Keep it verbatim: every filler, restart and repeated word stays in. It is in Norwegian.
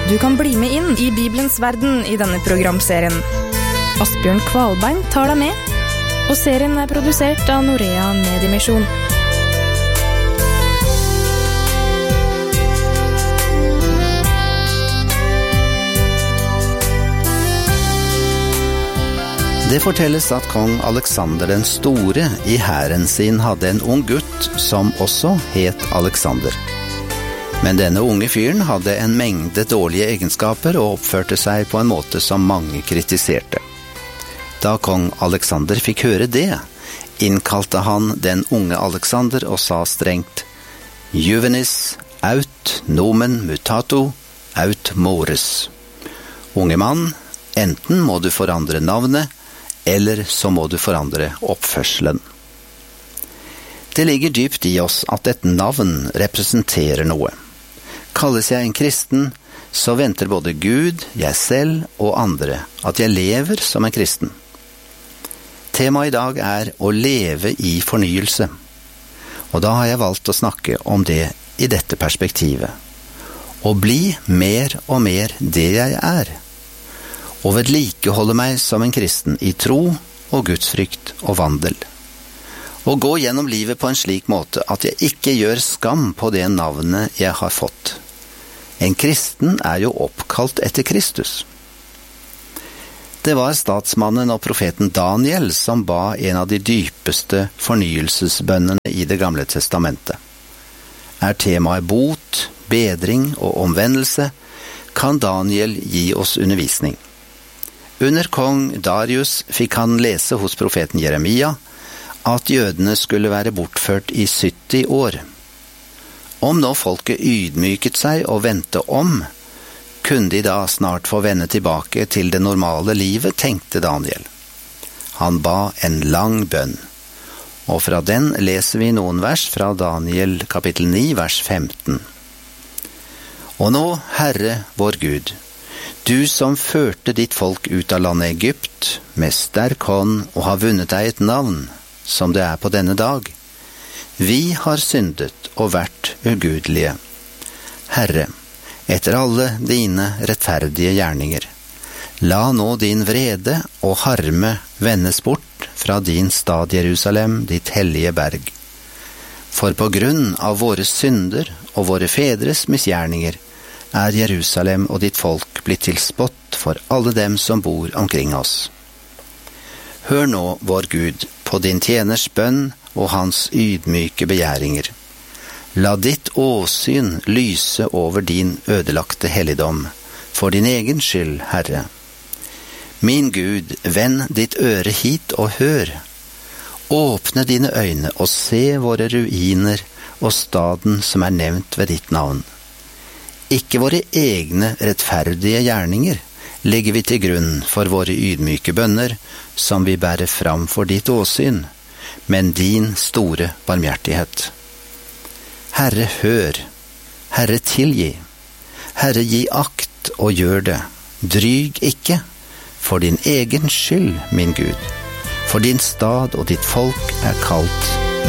Du kan bli med inn i Bibelens verden i denne programserien. Asbjørn Kvalbein tar deg med, og serien er produsert av Norea Mediemisjon. Det fortelles at kong Alexander den store i hæren sin hadde en ung gutt som også het Alexander. Men denne unge fyren hadde en mengde dårlige egenskaper og oppførte seg på en måte som mange kritiserte. Da kong Alexander fikk høre det, innkalte han den unge Alexander og sa strengt: «Juvenis aut nomen mutato aut mores». Unge mann, enten må du forandre navnet, eller så må du forandre oppførselen. Det ligger dypt i oss at et navn representerer noe. Kalles jeg en kristen, så venter både Gud, jeg selv og andre at jeg lever som en kristen. Temaet i dag er å leve i fornyelse, og da har jeg valgt å snakke om det i dette perspektivet. Å bli mer og mer det jeg er, og vedlikeholde meg som en kristen i tro og gudsfrykt og vandel. Og gå gjennom livet på en slik måte at jeg ikke gjør skam på det navnet jeg har fått. En kristen er jo oppkalt etter Kristus. Det var statsmannen og profeten Daniel som ba en av de dypeste fornyelsesbønnene i det gamle testamentet. Er temaet bot, bedring og omvendelse, kan Daniel gi oss undervisning. Under kong Darius fikk han lese hos profeten Jeremia at jødene skulle være bortført i sytti år. Om nå folket ydmyket seg og vendte om, kunne de da snart få vende tilbake til det normale livet, tenkte Daniel. Han ba en lang bønn, og fra den leser vi noen vers fra Daniel kapittel ni, vers femten. Og nå, Herre vår Gud, du som førte ditt folk ut av landet Egypt med sterk hånd og har vunnet deg et navn, som det er på denne dag. Vi har syndet og vært ugudelige. Herre, etter alle dine rettferdige gjerninger, la nå din vrede og harme vendes bort fra din stad Jerusalem, ditt hellige berg. For på grunn av våre synder og våre fedres misgjerninger er Jerusalem og ditt folk blitt til spott for alle dem som bor omkring oss. Hør nå, vår Gud, på din tjeners bønn og hans ydmyke begjæringer. La ditt åsyn lyse over din ødelagte helligdom, for din egen skyld, Herre. Min Gud, vend ditt øre hit og hør. Åpne dine øyne og se våre ruiner og staden som er nevnt ved ditt navn. Ikke våre egne rettferdige gjerninger legger vi til grunn for våre ydmyke bønner, som vi bærer fram for ditt åsyn, men din store barmhjertighet. Herre, hør. Herre, tilgi. Herre, gi akt og gjør det. Dryg ikke, for din egen skyld, min Gud. For din stad og ditt folk er kalt